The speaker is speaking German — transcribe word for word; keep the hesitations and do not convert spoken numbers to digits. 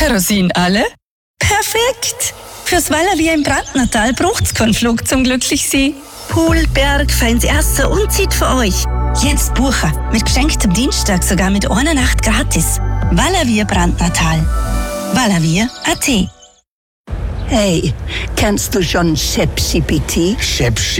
Kerosin alle? Perfekt! Fürs Vallavier im Brandnertal braucht's keinen Flug zum Glücklichsein. Pool, Berg, feins Essen und Zeit für euch. Jetzt buchen. Mit geschenktem Dienstag sogar mit einer Nacht gratis. Vallavier Brandnertal. Vallavier Punkt a t. Hey, kennst du schon ChatGPT?